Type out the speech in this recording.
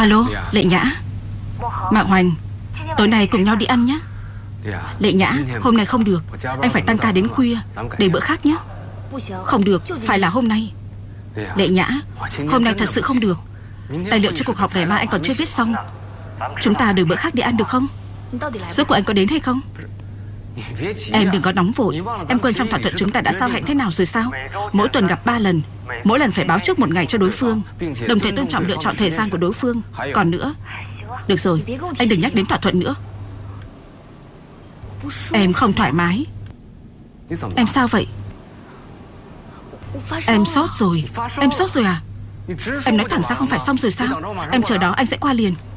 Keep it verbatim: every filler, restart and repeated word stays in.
Alo, Lệ Nhã. Mạc Hoành, tối nay cùng nhau đi ăn nhé. Lệ Nhã, hôm nay không được. Anh phải tăng ca đến khuya. Để bữa khác nhé. Không được, phải là hôm nay. Lệ Nhã, hôm nay thật sự không được. Tài liệu cho cuộc họp ngày mai anh còn chưa viết xong. Chúng ta để bữa khác đi ăn được không? Rốt cuộc anh có đến hay không? Em đừng có nóng vội. Em quên trong thỏa thuận chúng ta đã giao hẹn thế nào rồi sao? Mỗi tuần gặp ba lần, mỗi lần phải báo trước một ngày cho đối phương, đồng thời tôn trọng lựa chọn thời gian của đối phương. Còn nữa, được rồi, anh đừng nhắc đến thỏa thuận nữa. Em không thoải mái. Em sao vậy? Em sốt rồi. Em sốt rồi à? Em nói thẳng ra không phải xong rồi sao? Em chờ đó anh sẽ qua liền.